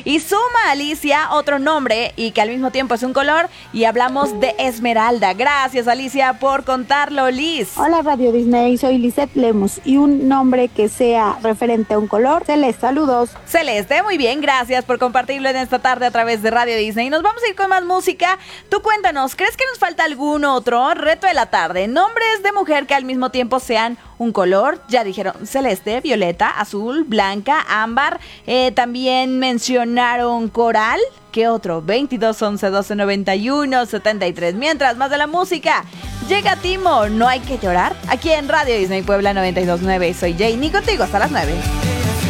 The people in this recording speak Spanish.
Y suma, Alicia, otro nombre y que al mismo tiempo es un color, y hablamos de esmeralda. Gracias, Alicia, por contarlo, Liz. Hola, Radio Disney, soy Lisette Lemus y un nombre que sea referente a un color, celeste. Saludos. Celeste, muy bien, gracias por compartirlo en esta tarde a través de Radio Disney. Nos vamos a ir con más música. Tú cuéntanos, ¿crees que nos falta algún otro reto de la tarde? Nombres de mujer que al mismo tiempo sean un color. Ya dijeron celeste, violeta, azul, blanca, ámbar. También mencionaron coral. ¿Qué otro? 22 11 12 91 73. Mientras, más de la música. Llega Timo, no hay que llorar. Aquí en Radio Disney Puebla 92.9. Soy Jay, ni contigo hasta las 9.